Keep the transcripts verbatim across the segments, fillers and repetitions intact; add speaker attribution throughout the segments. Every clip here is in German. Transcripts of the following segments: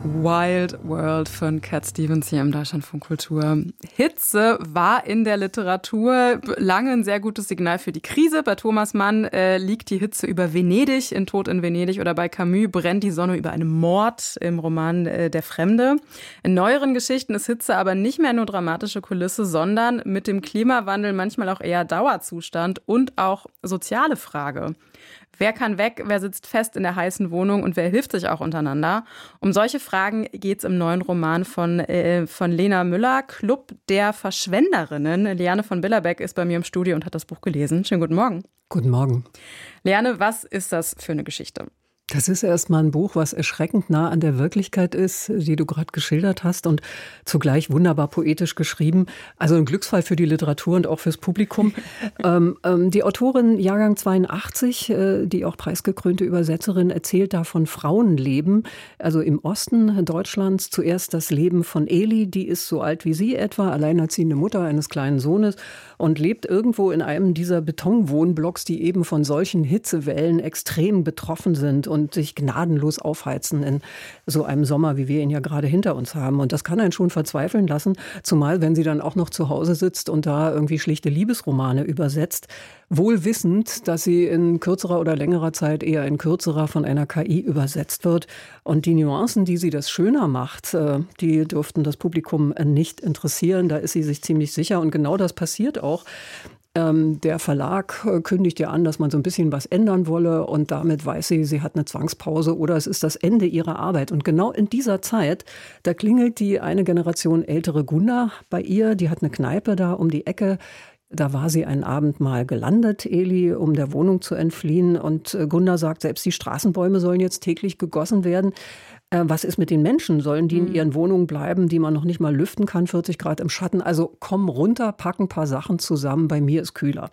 Speaker 1: Wild World von Cat Stevens hier im Deutschlandfunk Kultur. Hitze war in der Literatur lange ein sehr gutes Signal für die Krise. Bei Thomas Mann äh, liegt die Hitze über Venedig in Tod in Venedig oder bei Camus brennt die Sonne über einem Mord im Roman äh, Der Fremde. In neueren Geschichten ist Hitze aber nicht mehr nur dramatische Kulisse, sondern mit dem Klimawandel manchmal auch eher Dauerzustand und auch soziale Frage. Wer kann weg, wer sitzt fest in der heißen Wohnung und wer hilft sich auch untereinander? Um solche Fragen geht es im neuen Roman von, äh, von Lena Müller, Club der Verschwenderinnen. Liane von Billerbeck ist bei mir im Studio und hat das Buch gelesen. Schönen guten Morgen.
Speaker 2: Guten Morgen.
Speaker 1: Liane, was ist das für eine Geschichte?
Speaker 2: Das ist erstmal ein Buch, was erschreckend nah an der Wirklichkeit ist, die du gerade geschildert hast und zugleich wunderbar poetisch geschrieben. Also ein Glücksfall für die Literatur und auch fürs Publikum. ähm, ähm, die Autorin Jahrgang zweiundachtzig, äh, die auch preisgekrönte Übersetzerin, erzählt da von Frauenleben. Also im Osten Deutschlands zuerst das Leben von Eli, die ist so alt wie sie etwa, alleinerziehende Mutter eines kleinen Sohnes und lebt irgendwo in einem dieser Betonwohnblocks, die eben von solchen Hitzewellen extrem betroffen sind und sich gnadenlos aufheizen in so einem Sommer, wie wir ihn ja gerade hinter uns haben. Und das kann einen schon verzweifeln lassen, zumal wenn sie dann auch noch zu Hause sitzt und da irgendwie schlichte Liebesromane übersetzt, wohl wissend, dass sie in kürzerer oder längerer Zeit eher in kürzerer von einer K I übersetzt wird. Und die Nuancen, die sie das schöner macht, die dürften das Publikum nicht interessieren. Da ist sie sich ziemlich sicher. Und genau das passiert auch. Der Verlag kündigt ja an, dass man so ein bisschen was ändern wolle und damit weiß sie, sie hat eine Zwangspause oder es ist das Ende ihrer Arbeit. Und genau in dieser Zeit, da klingelt die eine Generation ältere Gunda bei ihr, die hat eine Kneipe da um die Ecke. Da war sie einen Abend mal gelandet, Eli, um der Wohnung zu entfliehen. Und Gunda sagt, selbst die Straßenbäume sollen jetzt täglich gegossen werden. Äh, was ist mit den Menschen? Sollen die in ihren Wohnungen bleiben, die man noch nicht mal lüften kann, vierzig Grad im Schatten? Also komm runter, pack ein paar Sachen zusammen, bei mir ist kühler.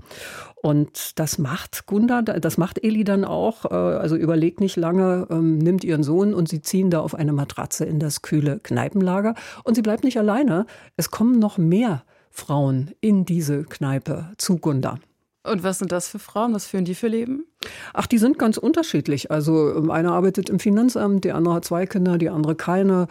Speaker 2: Und das macht Gunda, das macht Eli dann auch. Äh, also überlegt nicht lange, ähm, nimmt ihren Sohn und sie ziehen da auf eine Matratze in das kühle Kneipenlager. Und sie bleibt nicht alleine. Es kommen noch mehr Frauen in diese Kneipe zu Gunda.
Speaker 1: Und was sind das für Frauen? Was führen die für Leben?
Speaker 2: Ach, die sind ganz unterschiedlich. Also eine arbeitet im Finanzamt, die andere hat zwei Kinder, die andere keine.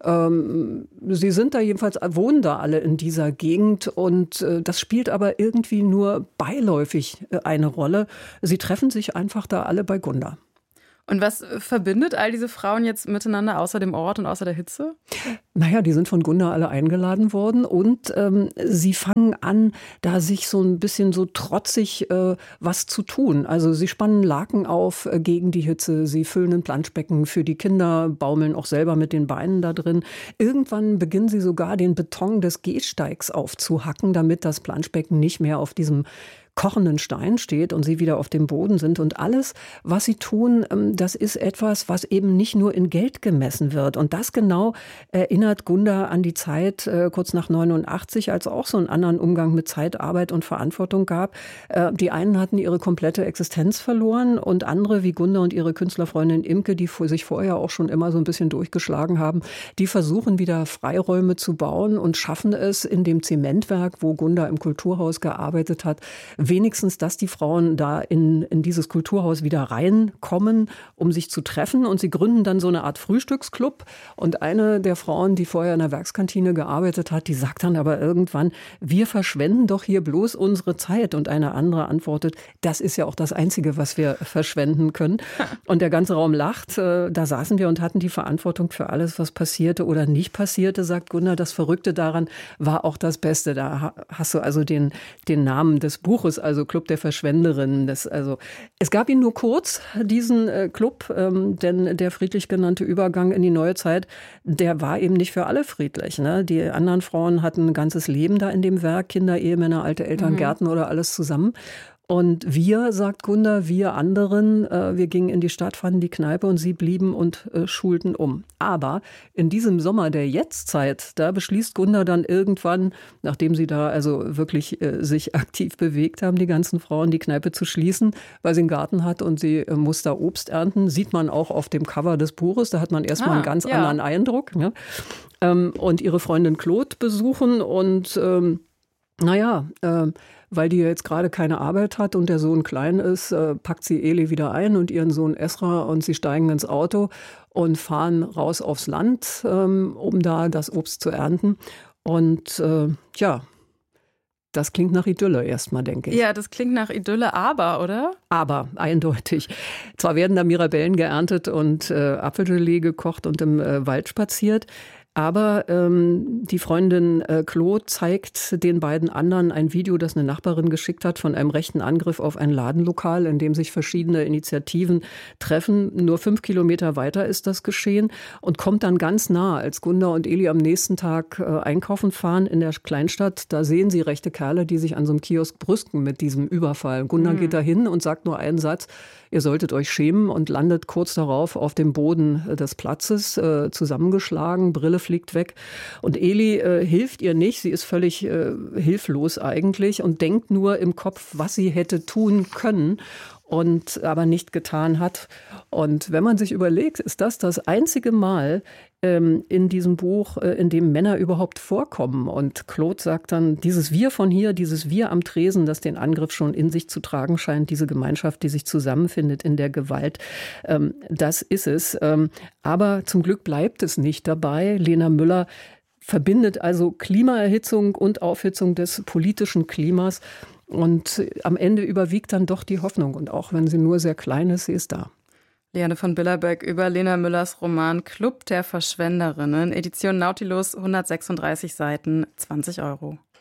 Speaker 2: Ähm, sie sind da jedenfalls, wohnen da alle in dieser Gegend und äh, das spielt aber irgendwie nur beiläufig äh, eine Rolle. Sie treffen sich einfach da alle bei Gunda.
Speaker 1: Und was verbindet all diese Frauen jetzt miteinander, außer dem Ort und außer der Hitze?
Speaker 2: Naja, die sind von Gunda alle eingeladen worden und ähm, sie fangen an, da sich so ein bisschen so trotzig äh, was zu tun. Also sie spannen Laken auf äh, gegen die Hitze, sie füllen ein Planschbecken für die Kinder, baumeln auch selber mit den Beinen da drin. Irgendwann beginnen sie sogar den Beton des Gehsteigs aufzuhacken, damit das Planschbecken nicht mehr auf diesem kochenden Stein steht und sie wieder auf dem Boden sind. Und alles, was sie tun, das ist etwas, was eben nicht nur in Geld gemessen wird. Und das genau erinnert Gunda an die Zeit äh, kurz nach neunundachtzig, als es auch so einen anderen Umgang mit Zeit, Arbeit und Verantwortung gab. Äh, die einen hatten ihre komplette Existenz verloren und andere, wie Gunda und ihre Künstlerfreundin Imke, die sich vorher auch schon immer so ein bisschen durchgeschlagen haben, die versuchen wieder Freiräume zu bauen und schaffen es in dem Zementwerk, wo Gunda im Kulturhaus gearbeitet hat, wenigstens, dass die Frauen da in, in dieses Kulturhaus wieder reinkommen, um sich zu treffen. Und sie gründen dann so eine Art Frühstücksclub. Und eine der Frauen, die vorher in der Werkskantine gearbeitet hat, die sagt dann aber irgendwann, wir verschwenden doch hier bloß unsere Zeit. Und eine andere antwortet, das ist ja auch das Einzige, was wir verschwenden können. Und der ganze Raum lacht. Da saßen wir und hatten die Verantwortung für alles, was passierte oder nicht passierte, sagt Gunda. Das Verrückte daran war auch das Beste. Da hast du also den, den Namen des Buches, also Club der Verschwenderinnen. Das, also, es gab ihn nur kurz, diesen äh, Club, ähm, denn der friedlich genannte Übergang in die neue Zeit, der war eben nicht für alle friedlich. Ne? Die anderen Frauen hatten ein ganzes Leben da in dem Werk, Kinder, Ehemänner, alte Eltern, mhm. Gärten oder alles zusammen. Und wir, sagt Gunda, wir anderen, äh, wir gingen in die Stadt, fanden die Kneipe und sie blieben und äh, schulten um. Aber in diesem Sommer der Jetztzeit, da beschließt Gunda dann irgendwann, nachdem sie da also wirklich äh, sich aktiv bewegt haben, die ganzen Frauen, die Kneipe zu schließen, weil sie einen Garten hat und sie äh, muss da Obst ernten. Sieht man auch auf dem Cover des Buches, da hat man erstmal ah, einen ganz ja. anderen Eindruck. Ne? Ähm, und ihre Freundin Claude besuchen und ähm, Naja, äh, weil die jetzt gerade keine Arbeit hat und der Sohn klein ist, äh, packt sie Eli wieder ein und ihren Sohn Esra und sie steigen ins Auto und fahren raus aufs Land, ähm, um da das Obst zu ernten. Und äh, ja, das klingt nach Idylle erstmal, denke ich.
Speaker 1: Ja, das klingt nach Idylle, aber, oder?
Speaker 2: Aber, eindeutig. Zwar werden da Mirabellen geerntet und äh, Apfelgelee gekocht und im äh, Wald spaziert, aber ähm, die Freundin äh, Claude zeigt den beiden anderen ein Video, das eine Nachbarin geschickt hat, von einem rechten Angriff auf ein Ladenlokal, in dem sich verschiedene Initiativen treffen. Nur fünf Kilometer weiter ist das geschehen und kommt dann ganz nah, als Gunda und Eli am nächsten Tag äh, einkaufen fahren in der Kleinstadt. Da sehen sie rechte Kerle, die sich an so einem Kiosk brüsten mit diesem Überfall. Gunda mhm. geht da hin und sagt nur einen Satz: Ihr solltet euch schämen, und landet kurz darauf auf dem Boden des Platzes, äh, zusammengeschlagen, Brille fliegt weg. Und Eli äh, hilft ihr nicht, sie ist völlig äh, hilflos eigentlich und denkt nur im Kopf, was sie hätte tun können und aber nicht getan hat. Und wenn man sich überlegt, ist das das einzige Mal ähm, in diesem Buch, äh, in dem Männer überhaupt vorkommen. Und Claude sagt dann, dieses Wir von hier, dieses Wir am Tresen, das den Angriff schon in sich zu tragen scheint, diese Gemeinschaft, die sich zusammenfindet in der Gewalt, ähm, das ist es. Ähm, aber zum Glück bleibt es nicht dabei. Lena Müller verbindet also Klimaerhitzung und Aufhitzung des politischen Klimas. Und am Ende überwiegt dann doch die Hoffnung. Und auch wenn sie nur sehr klein ist, sie ist da.
Speaker 1: Liane von Billerbeck über Lena Müllers Roman Club der Verschwenderinnen, Edition Nautilus, hundertsechsunddreißig Seiten, zwanzig Euro.